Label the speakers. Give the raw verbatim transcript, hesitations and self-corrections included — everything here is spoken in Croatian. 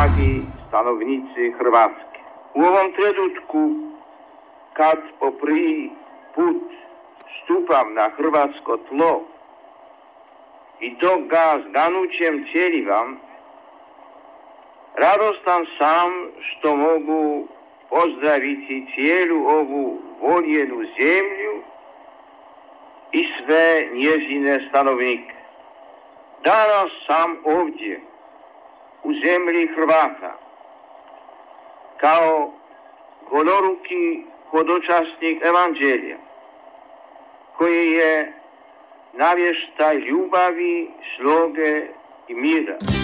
Speaker 1: dragi stanovnici Hrvatske. U ovom trenutku, kad po prvi put stupam na hrvatsko tlo i to ga s ganućem cjelivam, radostan sam što mogu pozdraviti cijelu ovu voljenu zemlju i sve njezine stanovnike. Danas sam ovdje, u zemlji Hrvata, kao goloruki hodočasnik Evanđelja, koji je navještaj ljubavi, sloge i mira.